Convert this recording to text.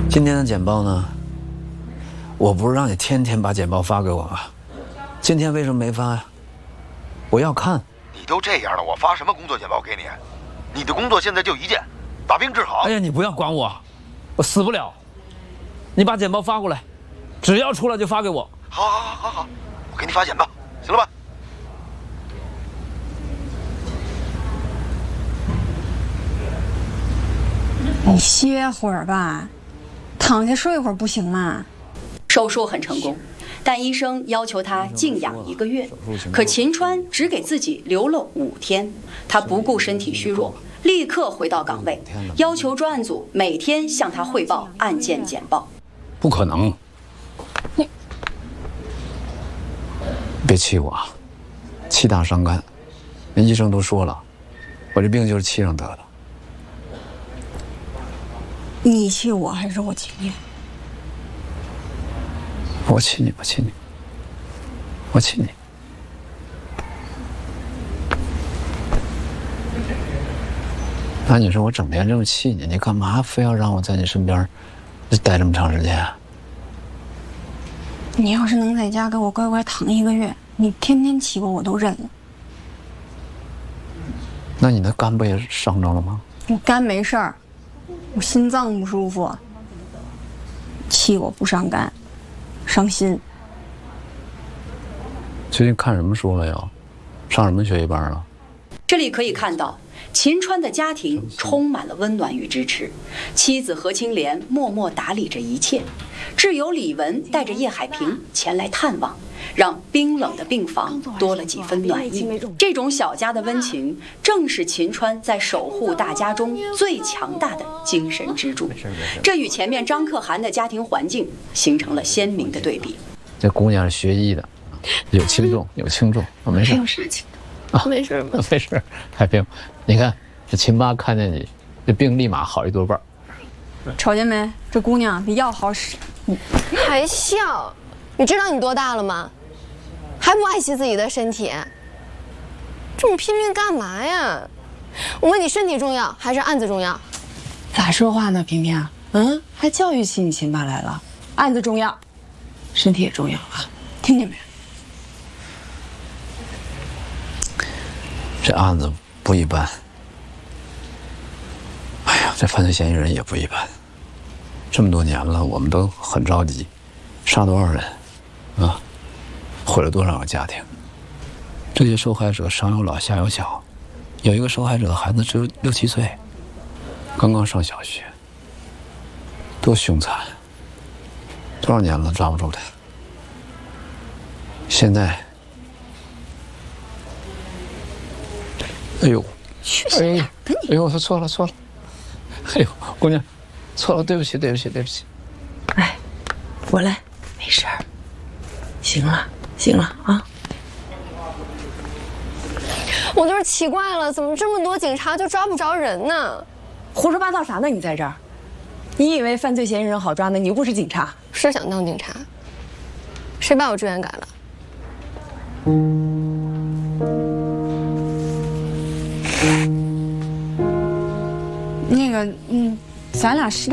今天的简报呢？我不是让你天天把简报发给我吗？今天为什么没发呀？我要看。 你都这样了，我发什么工作简报给你？你的工作现在就一件，把病治好。 哎呀，你不要管我，我死不了。你把简报发过来，只要出来就发给我。 好，我给你发简报，行了吧？ 你歇会儿吧，躺下睡会儿不行吗？ 手术很成功，但医生要求他静养1个月。可秦川只给自己留了5天，他不顾身体虚弱，立刻回到岗位，要求专案组每天向他汇报案件简报。 不可能！你别气我啊，气大伤肝。人医生都说了，我这病就是气上得的。 你气我还是我气你？ 我气你，我气你，我气你。那你说我整天这么气你，你干嘛非要让我在你身边待这么长时间啊？ 你要是能在家给我乖乖躺1个月，你天天气我都认了。 那你的肝不也伤着了吗？ 我肝没事儿，我心脏不舒服。气我不伤肝，伤心。 最近看什么书了又？上什么学习班了？ 这里可以看到，秦川的家庭充满了温暖与支持，妻子何青莲默默打理着一切，挚友李文带着叶海平前来探望，让冰冷的病房多了几分暖意。这种小家的温情，正是秦川在守护大家中最强大的精神支柱。这与前面张可涵的家庭环境形成了鲜明的对比。 这姑娘是学医的，有轻重，有轻重，我没事。 有事情。 啊， 没事吧？ 没事，海平，你看这秦妈看见你，这病立马好1多半。 瞅见没？这姑娘比药好使。 还笑？你知道你多大了吗？还不爱惜自己的身体？这么拼命干嘛呀？我问你，身体重要还是案子重要？ 咋说话呢，萍萍？还教育起你秦爸来了。案子重要，身体也重要啊，听见没？ 这案子不一般，哎呀，这犯罪嫌疑人也不一般。这么多年了，我们都很着急，杀多少人，啊，毁了多少个家庭。这些受害者上有老下有小，有一个受害者的孩子只有6、7岁，刚刚上小学，多凶残！多少年了抓不住他，现在。哎呦，哎呦，他错了，哎呦，姑娘，错了，对不起。 哎，我来，没事儿，行了啊！ 我就是奇怪了，怎么这么多警察就抓不着人呢？ 胡说八道啥呢？你在这儿，你以为犯罪嫌疑人好抓呢？你又不是警察， 是想当警察？谁把我志愿改了？ 那个，咱俩是。